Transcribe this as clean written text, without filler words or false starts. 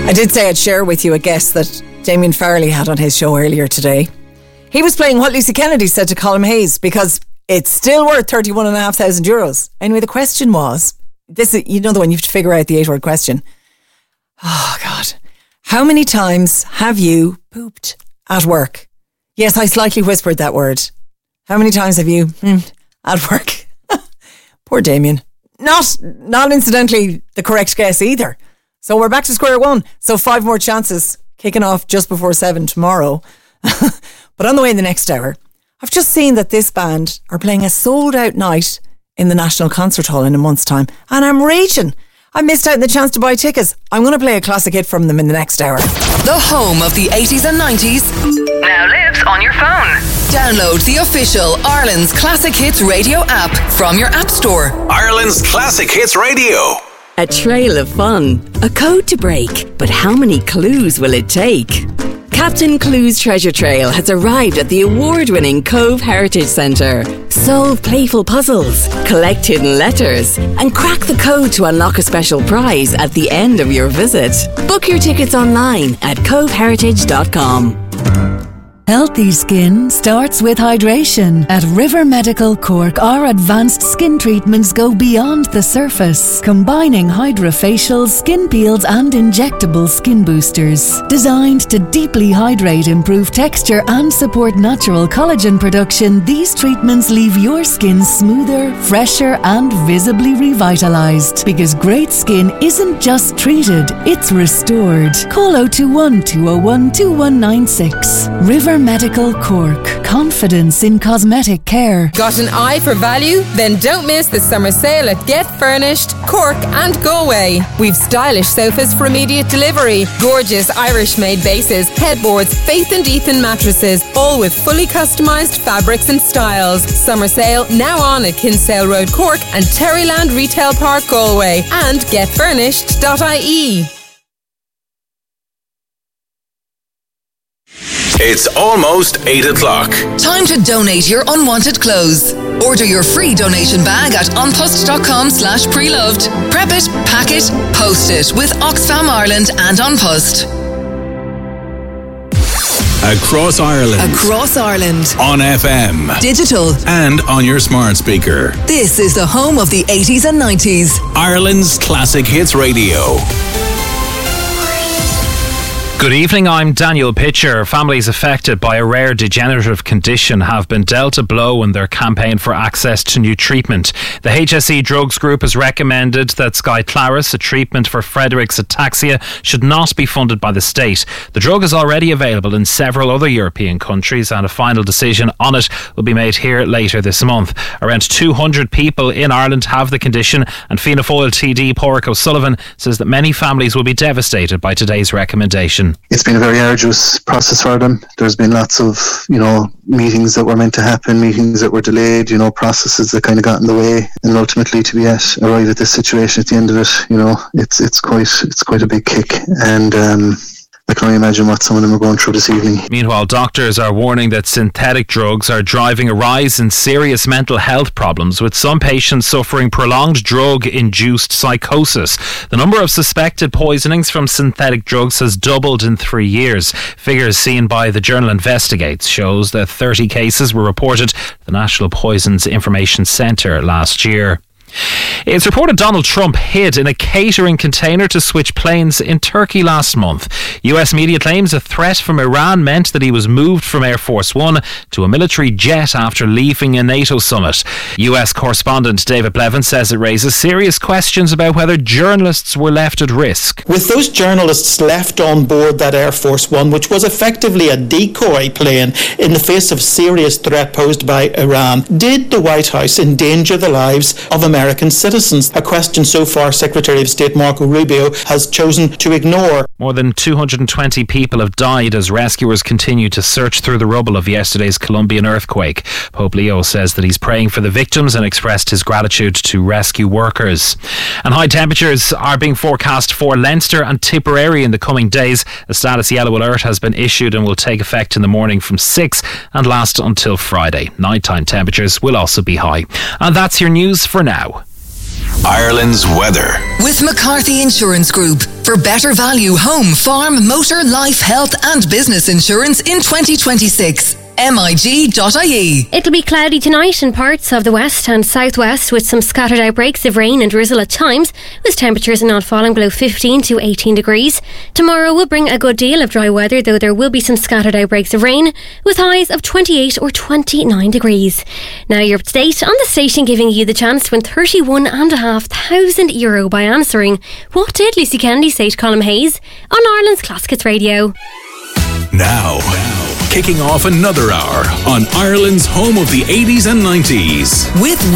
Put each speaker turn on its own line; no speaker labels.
I did say I'd share with you a guest that Damien Farrelly had on his show earlier today. He was playing what Lucy Kennedy said to Colm Hayes, because it's still worth €31,500. Anyway, the question was, this is, you know the one, you have to figure out the 8-word question. Oh, God. How many times have you pooped at work? Yes, I slightly whispered that word. How many times have you at work? Poor Damien. Not incidentally the correct guess either. So we're back to square one. So 5 more chances, kicking off just before 7 tomorrow. But on the way in the next hour, I've just seen that this band are playing a sold-out night in the National Concert Hall in a month's time. And I'm raging. I missed out on the chance to buy tickets. I'm going to play a classic hit from them in the next hour.
The home of the 80s and 90s now lives on your phone. Download the official Ireland's Classic Hits Radio app from your app store.
Ireland's Classic Hits Radio.
A trail of fun, a code to break, but how many clues will it take? Captain Clue's Treasure Trail has arrived at the award-winning Cove Heritage Centre. Solve playful puzzles, collect hidden letters, and crack the code to unlock a special prize at the end of your visit. Book your tickets online at coveheritage.com.
Healthy skin starts with hydration. At River Medical Cork, our advanced skin treatments go beyond the surface, combining hydrofacials, skin peels and injectable skin boosters. Designed to deeply hydrate, improve texture and support natural collagen production, these treatments leave your skin smoother, fresher and visibly revitalized. Because great skin isn't just treated, it's restored. Call 021 201 2196. River Medical Cork. Confidence in cosmetic care.
Got an eye for value? Then don't miss the summer sale at Get Furnished, Cork and Galway. We've stylish sofas for immediate delivery, gorgeous Irish-made bases, headboards, Faith and Ethan mattresses, all with fully customised fabrics and styles. Summer sale now on at Kinsale Road, Cork and Terryland Retail Park, Galway, and getfurnished.ie.
It's almost 8 o'clock.
Time to donate your unwanted clothes. Order your free donation bag at unpost.com/preloved. Prep it, pack it, post it with Oxfam Ireland and Unpost.
Across Ireland.
Across Ireland.
On FM.
Digital.
And on your smart speaker.
This is the home of the 80s and 90s.
Ireland's Classic Hits Radio.
Good evening, I'm Daniel Pitcher. Families affected by a rare degenerative condition have been dealt a blow in their campaign for access to new treatment. The HSE Drugs Group has recommended that Skyclarys, a treatment for Friedreich's ataxia, should not be funded by the state. The drug is already available in several other European countries and a final decision on it will be made here later this month. Around 200 people in Ireland have the condition, and Fianna Fáil TD Pádraig O'Sullivan says that many families will be devastated by today's recommendation.
It's been a very arduous process for them. There's been lots of, meetings that were meant to happen, meetings that were delayed, processes that kind of got in the way, and ultimately to be arrive at this situation at the end of it, it's quite a big kick, and I can only imagine what some of them are going through this evening.
Meanwhile, doctors are warning that synthetic drugs are driving a rise in serious mental health problems, with some patients suffering prolonged drug-induced psychosis. The number of suspected poisonings from synthetic drugs has doubled in 3 years. Figures seen by the journal Investigates shows that 30 cases were reported to the National Poisons Information Centre last year. It's reported Donald Trump hid in a catering container to switch planes in Turkey last month. US media claims a threat from Iran meant that he was moved from Air Force One to a military jet after leaving a NATO summit. US correspondent David Blevins says it raises serious questions about whether journalists were left at risk.
With those journalists left on board that Air Force One, which was effectively a decoy plane in the face of serious threat posed by Iran, did the White House endanger the lives of American citizens? A question so far Secretary of State Marco Rubio has chosen to ignore.
More than 220 people have died as rescuers continue to search through the rubble of yesterday's Colombian earthquake. Pope Leo says that he's praying for the victims and expressed his gratitude to rescue workers. And high temperatures are being forecast for Leinster and Tipperary in the coming days. A status yellow alert has been issued and will take effect in the morning from 6 and last until Friday. Nighttime temperatures will also be high. And that's your news for now.
Ireland's weather.
With McCarthy Insurance Group. for better value home, farm, motor, life, health and business insurance in 2026. MIG.ie.
It'll be cloudy tonight in parts of the west and southwest with some scattered outbreaks of rain and drizzle at times, with temperatures not falling below 15 to 18 degrees. Tomorrow will bring a good deal of dry weather, though there will be some scattered outbreaks of rain with highs of 28 or 29 degrees. Now you're up to date on the station, giving you the chance to win €31,500 by answering what did Lucy Kennedy say to Colm Hayes on Ireland's Classic Hits Radio.
Now, kicking off another hour on Ireland's home of the 80s and 90s.
With